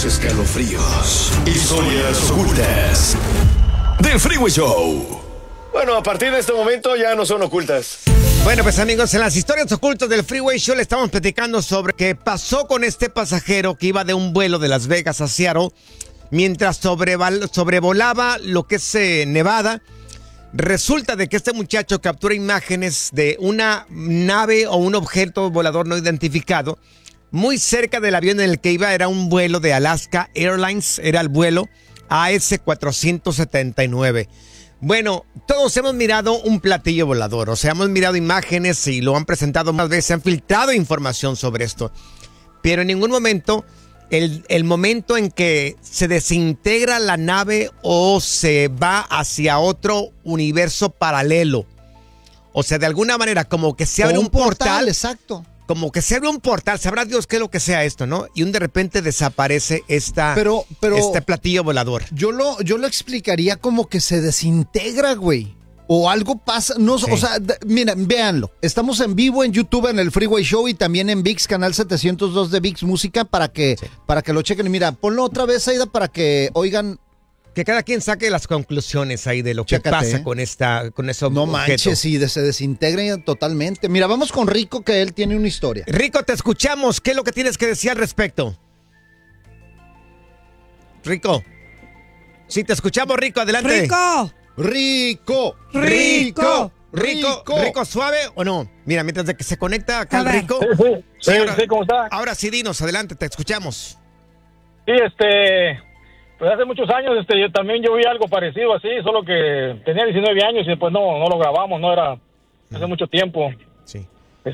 tus escalofríos. Historias ocultas del Freeway Show. Bueno, a partir de este momento ya no son ocultas. Bueno, pues amigos, en las historias ocultas del Freeway Show le estamos platicando sobre qué pasó con este pasajero que iba de un vuelo de Las Vegas a Seattle mientras sobrevolaba lo que es Nevada. Resulta de que este muchacho captura imágenes de una nave o un objeto volador no identificado muy cerca del avión en el que iba. Era un vuelo de Alaska Airlines, era el vuelo AS-479. Bueno, todos hemos mirado un platillo volador, o sea, hemos mirado imágenes y lo han presentado más veces, se han filtrado información sobre esto, pero en ningún momento, el momento en que se desintegra la nave o se va hacia otro universo paralelo, o sea, de alguna manera como que se abre un portal, exacto. Como que se abre un portal, sabrá Dios qué es lo que sea esto, ¿no? Y de repente desaparece este platillo volador. Yo lo explicaría como que se desintegra, güey. O algo pasa, no, sí. O sea, miren, véanlo. Estamos en vivo en YouTube en el Freeway Show y también en VIX, canal 702 de VIX Música para que lo chequen. Y mira, ponlo otra vez, Aida, para que oigan. Que cada quien saque las conclusiones ahí de lo que pasa con eso. No manches, sí, se desintegra totalmente. Mira, vamos con Rico, que él tiene una historia. Rico, te escuchamos. ¿Qué es lo que tienes que decir al respecto? Rico. Sí, te escuchamos, Rico. Adelante. Rico, ¿suave o no? Mira, mientras de que se conecta acá el Rico. Sí, ¿cómo está? Ahora sí, dinos, adelante, te escuchamos. Sí, pues hace muchos años yo vi algo parecido así, solo que tenía 19 años y después no lo grabamos, no era hace mucho tiempo. Sí.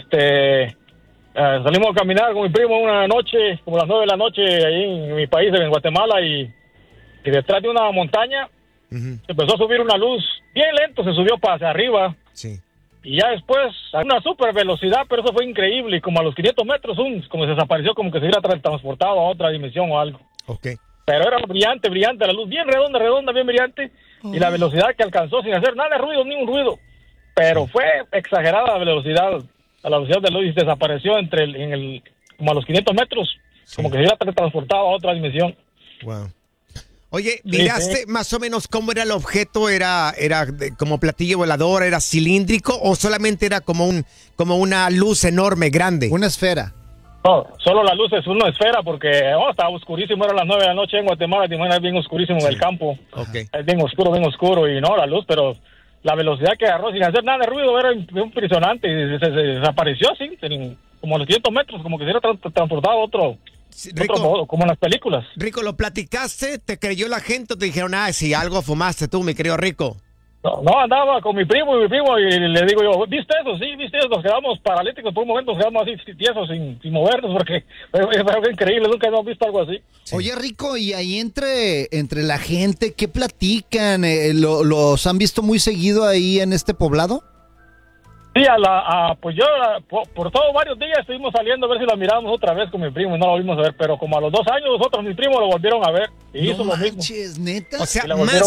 Salimos a caminar con mi primo una noche, como las 9 de la noche, ahí en mi país, en Guatemala, y detrás de una montaña se empezó a subir una luz, bien lento se subió para hacia arriba. Sí. Y ya después, a una super velocidad, pero eso fue increíble, y como a los 500 metros, como se desapareció, como que se hubiera transportado a otra dimensión o algo. Ok. Pero era brillante, la luz bien redonda, bien brillante, y la velocidad que alcanzó sin hacer nada de ruido, ni un ruido. Pero fue exagerada la velocidad de la luz y desapareció como a los 500 metros, como que se hubiera transportado a otra dimensión. Wow. Oye, ¿miraste más o menos cómo era el objeto? ¿Era como platillo volador, era cilíndrico o solamente era como una luz enorme, grande? Una esfera. No, solo la luz es una esfera porque estaba oscurísimo, eran las 9 de la noche en Guatemala, es bien oscurísimo en el campo. Okay. Es bien oscuro y no, la luz, pero la velocidad que agarró sin hacer nada de ruido era impresionante y se desapareció así, como a los 500 metros, como que se hubiera transportado a otro modo, como en las películas. Rico, ¿lo platicaste? ¿Te creyó la gente o te dijeron, si algo fumaste tú, mi querido Rico? No, andaba con mi primo y le digo yo, ¿viste eso? Sí, ¿viste eso? Nos quedamos paralíticos por un momento, nos quedamos así tiesos sin movernos porque fue increíble, nunca hemos visto algo así. Sí. Oye, Rico, y ahí entre la gente, ¿qué platican? ¿Los han visto muy seguido ahí en este poblado? Sí, pues yo por todos varios días estuvimos saliendo a ver si lo mirábamos otra vez con mi primo y no lo volvimos a ver, pero como a los 2 años mi primo lo volvieron a ver y hizo lo mismo. ¿Neta? O sea,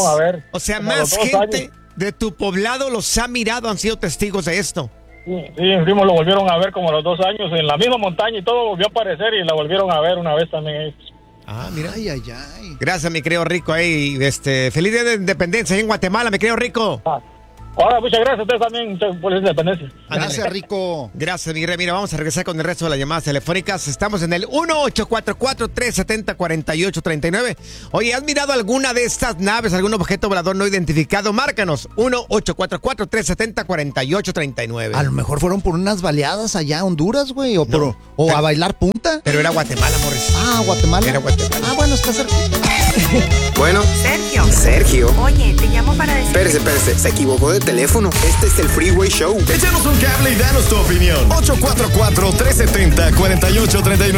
más gente de tu poblado los ha mirado, han sido testigos de esto. Sí, mi primo lo volvieron a ver como a los 2 años en la misma montaña y todo volvió a aparecer y la volvieron a ver una vez también. Mira. Ay. Gracias, mi querido Rico. Feliz día de independencia ahí en Guatemala, mi querido Rico. Ahora, muchas gracias a ustedes también por la independencia. Gracias, Rico. Gracias, mi rey. Mira, vamos a regresar con el resto de las llamadas telefónicas. Estamos en el 1-844-370-4839. Oye, ¿has mirado alguna de estas naves, algún objeto volador no identificado? Márcanos, 1-844-370-4839. A lo mejor fueron por unas baleadas allá a Honduras, güey, o a bailar punta. Pero era Guatemala, Morris. Guatemala. Era Guatemala. Bueno, está cerca. Bueno. Sergio. Oye, te llamo para decir... Espérese, se equivocó de teléfono. Este es el Freeway Show. Échanos un cable y danos tu opinión. 844-370-4839.